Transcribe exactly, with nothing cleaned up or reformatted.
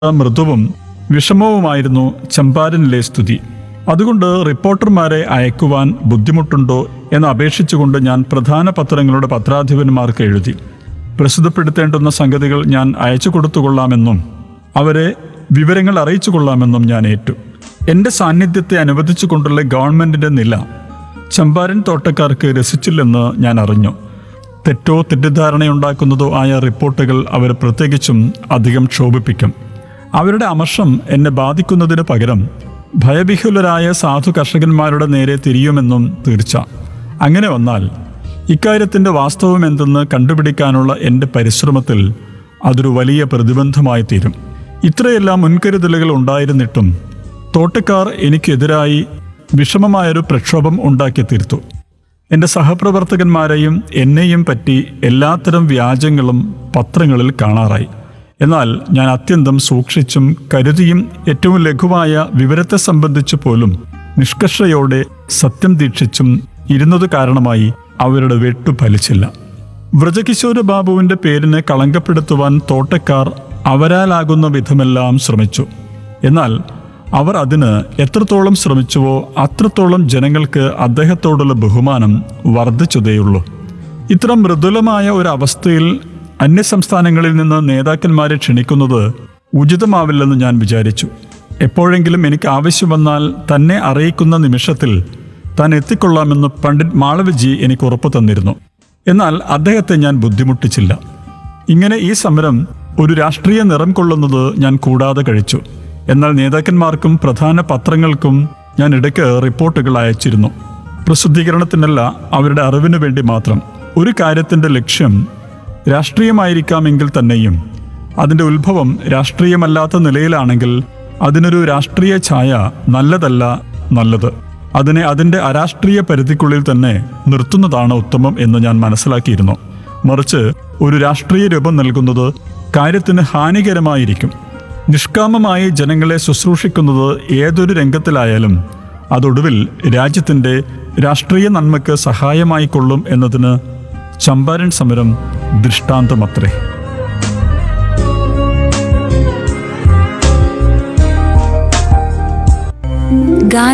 മൃദുവും വിഷമവുമായിരുന്നു ചമ്പാരനിലെ സ്ഥിതി. അതുകൊണ്ട് റിപ്പോർട്ടർമാരെ അയക്കുവാൻ ബുദ്ധിമുട്ടുണ്ടോ എന്ന് അപേക്ഷിച്ചുകൊണ്ട് ഞാൻ പ്രധാന പത്രങ്ങളുടെ പത്രാധിപന്മാർക്ക് എഴുതി. പ്രസിദ്ധപ്പെടുത്തേണ്ടുന്ന സംഗതികൾ ഞാൻ അയച്ചു കൊടുത്തുകൊള്ളാമെന്നും അവരെ വിവരങ്ങൾ അറിയിച്ചു കൊള്ളാമെന്നും ഞാൻ ഏറ്റു. എൻ്റെ സാന്നിധ്യത്തെ അനുവദിച്ചുകൊണ്ടുള്ള ഗവൺമെൻറ്റിൻ്റെ നില ചമ്പാരൻ തോട്ടക്കാർക്ക് രസിച്ചില്ലെന്ന് ഞാൻ അറിഞ്ഞു. തെറ്റോ തെറ്റിദ്ധാരണയുണ്ടാക്കുന്നതോ ആയ റിപ്പോർട്ടുകൾ അവർ പ്രത്യേകിച്ചും അധികം ക്ഷോഭിപ്പിക്കും. അവരുടെ അമർഷം എന്നെ ബാധിക്കുന്നതിന് പകരം ഭയവിഹുലരായ സാധു കർഷകന്മാരുടെ നേരെ തിരിയുമെന്നും തീർച്ച. അങ്ങനെ വന്നാൽ ഇക്കാര്യത്തിൻ്റെ വാസ്തവം എന്തെന്ന് കണ്ടുപിടിക്കാനുള്ള എൻ്റെ പരിശ്രമത്തിൽ അതൊരു വലിയ പ്രതിബന്ധമായി തീരും. ഇത്രയെല്ലാം മുൻകരുതലുകൾ ഉണ്ടായിരുന്നിട്ടും തോട്ടക്കാർ എനിക്കെതിരായി വിഷമമായൊരു പ്രക്ഷോഭം ഉണ്ടാക്കി തീർത്തു. എൻ്റെ സഹപ്രവർത്തകന്മാരെയും എന്നെയും പറ്റി എല്ലാത്തരം വ്യാജങ്ങളും പത്രങ്ങളിൽ കാണാറായി. എന്നാൽ ഞാൻ അത്യന്തം സൂക്ഷിച്ചും കരുതിയും ഏറ്റവും ലഘുവായ വിവരത്തെ സംബന്ധിച്ച് പോലും നിഷ്കർഷയോടെ സത്യം ദീക്ഷിച്ചും ഇരുന്നത് കാരണമായി അവരുടെ വെട്ടു ഫലിച്ചില്ല. വ്രജകിശോര ബാബുവിൻ്റെ പേരിനെ കളങ്കപ്പെടുത്തുവാൻ തോട്ടക്കാർ അവരാലാകുന്ന വിധമെല്ലാം ശ്രമിച്ചു. എന്നാൽ അവർ അതിന് എത്രത്തോളം ശ്രമിച്ചുവോ അത്രത്തോളം ജനങ്ങൾക്ക് അദ്ദേഹത്തോടുള്ള ബഹുമാനം വർദ്ധിച്ചതേയുള്ളൂ. ഇത്തരം മൃദുലമായ ഒരവസ്ഥയിൽ അന്യസംസ്ഥാനങ്ങളിൽ നിന്ന് നേതാക്കന്മാരെ ക്ഷണിക്കുന്നത് ഉചിതമാവില്ലെന്ന് ഞാൻ വിചാരിച്ചു. എപ്പോഴെങ്കിലും എനിക്ക് ആവശ്യം വന്നാൽ തന്നെ അറിയിക്കുന്ന നിമിഷത്തിൽ താൻ എത്തിക്കൊള്ളാമെന്ന് പണ്ഡിറ്റ് മാളവ്യജി എനിക്ക് ഉറപ്പു തന്നിരുന്നു. എന്നാൽ അദ്ദേഹത്തെ ഞാൻ ബുദ്ധിമുട്ടിച്ചില്ല. ഇങ്ങനെ ഈ സമരം ഒരു രാഷ്ട്രീയ നിറം കൊള്ളുന്നത് ഞാൻ കൂടാതെ കഴിച്ചു. എന്നാൽ നേതാക്കന്മാർക്കും പ്രധാന പത്രങ്ങൾക്കും ഞാൻ ഇടയ്ക്ക് റിപ്പോർട്ടുകൾ അയച്ചിരുന്നു. പ്രസിദ്ധീകരണത്തിനല്ല, അവരുടെ അറിവിനു വേണ്ടി മാത്രം. ഒരു കാര്യത്തിൻ്റെ ലക്ഷ്യം രാഷ്ട്രീയമായിരിക്കാമെങ്കിൽ തന്നെയും അതിൻ്റെ ഉത്ഭവം രാഷ്ട്രീയമല്ലാത്ത നിലയിലാണെങ്കിൽ അതിനൊരു രാഷ്ട്രീയ ഛായ നല്ലതല്ല നല്ലത്. അതിനെ അതിൻ്റെ അരാഷ്ട്രീയ പരിധിക്കുള്ളിൽ തന്നെ നിർത്തുന്നതാണ് ഉത്തമം എന്ന് ഞാൻ മനസ്സിലാക്കിയിരുന്നു. മറിച്ച് ഒരു രാഷ്ട്രീയ രൂപം നൽകുന്നത് കാര്യത്തിന് ഹാനികരമായിരിക്കും. നിഷ്കാമമായി ജനങ്ങളെ ശുശ്രൂഷിക്കുന്നത് ഏതൊരു രംഗത്തിലായാലും അതൊടുവിൽ രാജ്യത്തിൻ്റെ രാഷ്ട്രീയ നന്മയ്ക്ക് സഹായമായിക്കൊള്ളും എന്നതിന് ചമ്പാരൻ സമരം ദൃഷ്ടാന്തമത്രേ.